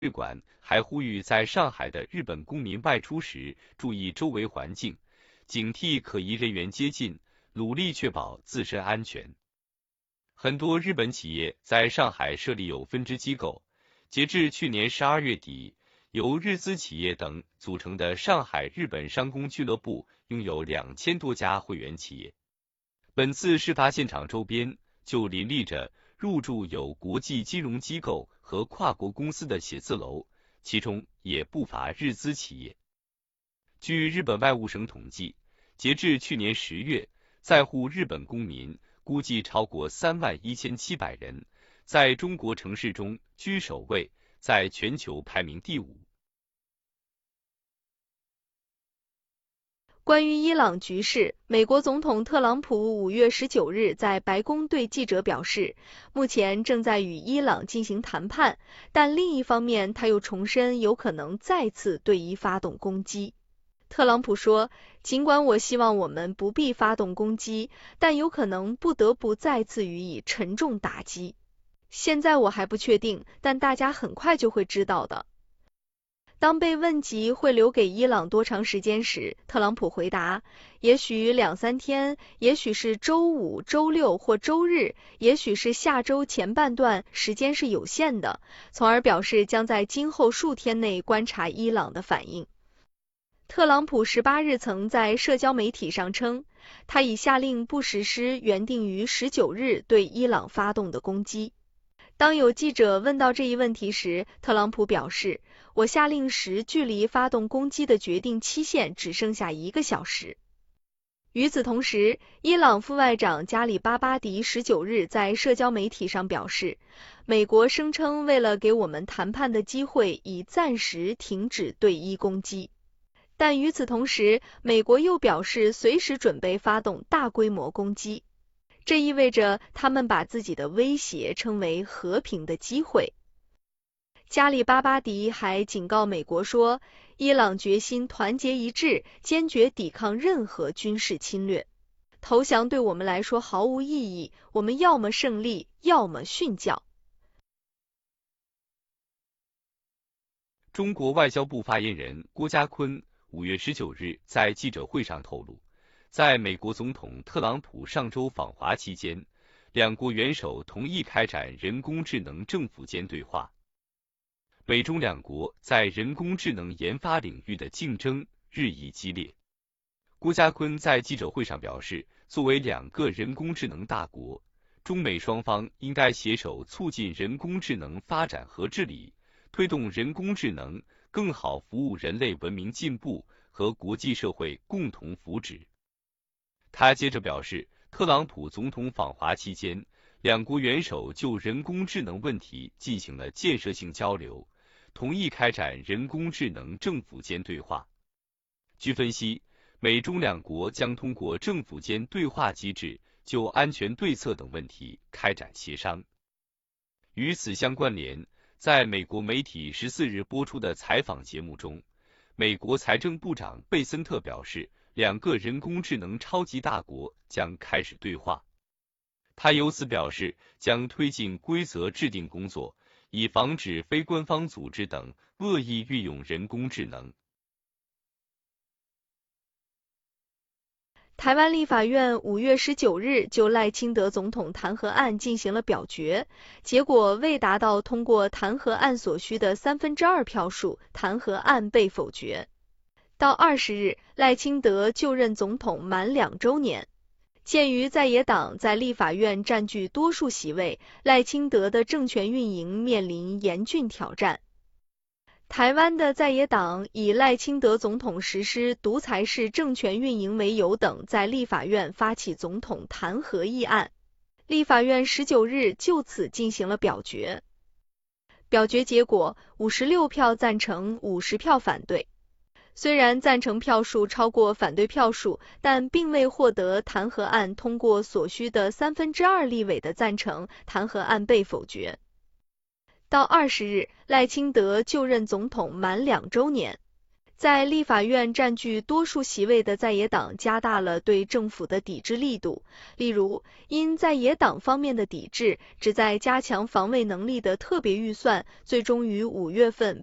馆还呼吁在上海的日本公民外出时注意周围环境，警惕可疑人员接近，努力确保自身安全。很多日本企业在上海设立有分支机构，截至去年12月底，由日资企业等组成的上海日本商工俱乐部拥有2000多家会员企业。本次事发现场周边就林立着入驻有国际金融机构和跨国公司的写字楼，其中也不乏日资企业。据日本外务省统计，截至去年10月，在沪日本公民估计超过31700人，在中国城市中居首位，在全球排名第5。 关于伊朗局势，美国总统特朗普5月19日在白宫对记者表示，目前正在与伊朗进行谈判，但另一方面他又重申有可能再次对伊发动攻击。特朗普说，尽管我希望我们不必发动攻击，但有可能不得不再次予以沉重打击。现在我还不确定，但大家很快就会知道的。当被问及会留给伊朗多长时间时，特朗普回答，也许2-3天，也许是周5、周6或周日，也许是下周前半段，时间是有限的，从而表示将在今后数天内观察伊朗的反应。特朗普18日曾在社交媒体上称，他已下令不实施原定于19日对伊朗发动的攻击。当有记者问到这一问题时，特朗普表示，我下令时距离发动攻击的决定期限只剩下1个小时。与此同时，伊朗副外长加里巴巴迪19日在社交媒体上表示，美国声称为了给我们谈判的机会，已暂时停止对伊攻击。但与此同时，美国又表示随时准备发动大规模攻击。这意味着他们把自己的威胁称为和平的机会。加里巴巴迪还警告美国说，伊朗决心团结一致，坚决抵抗任何军事侵略。投降对我们来说毫无意义，我们要么胜利，要么殉教。 中国外交部发言人郭家坤5月19日在记者会上透露，在美国总统特朗普上周访华期间，两国元首同意开展人工智能政府间对话。美中两国在人工智能研发领域的竞争日益激烈。郭家坤在记者会上表示，作为2个人工智能大国，中美双方应该携手促进人工智能发展和治理，推动人工智能更好服务人类文明进步和国际社会共同福祉。他接着表示，特朗普总统访华期间，两国元首就人工智能问题进行了建设性交流，同意开展人工智能政府间对话。据分析，美中两国将通过政府间对话机制就安全对策等问题开展协商。与此相关联，在美国媒体14日播出的采访节目中，美国财政部长贝森特表示，2个人工智能超级大国将开始对话。他由此表示，将推进规则制定工作，以防止非官方组织等恶意运用人工智能。 台湾立法院5月19日就赖清德总统弹劾案进行了表决，结果未达到通过弹劾案所需的2/3票数，弹劾案被否决。到20日，赖清德就任总统满2周年。鉴于在野党在立法院占据多数席位，赖清德的政权运营面临严峻挑战。台湾的在野党以赖清德总统实施独裁式政权运营为由等，在立法院发起总统弹劾议案。立法院19日就此进行了表决。表决结果56票赞成，50票反对。虽然赞成票数超过反对票数，但并未获得弹劾案通过所需的2/3立委的赞成，弹劾案被否决。到20日，赖清德就任总统满2周年。 在立法院占据多数席位的在野党加大了对政府的抵制力度，例如，因在野党方面的抵制，旨在加强防卫能力的特别预算，最终于5月份